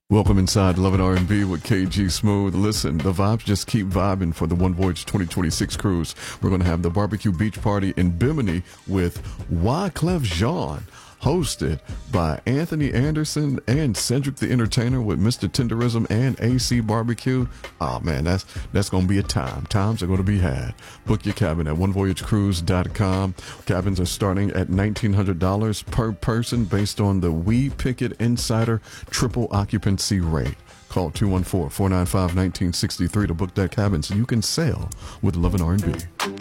Welcome inside Love and R&B with KG Smooth. Listen, the vibes just keep vibing for the One Voyage 2026 cruise. We're going to have the barbecue beach party in Bimini with Wyclef Jean, hosted by Anthony Anderson and Cedric the Entertainer with Mr. Tenderism and AC Barbecue. Oh man, that's going to be a time. Times are going to be had. Book your cabin at onevoyagecruise.com. Cabins are starting at $1,900 per person based on the We Picket Insider triple occupancy rate. Call 214-495-1963 to book that cabin so you can sail with Love and R&B.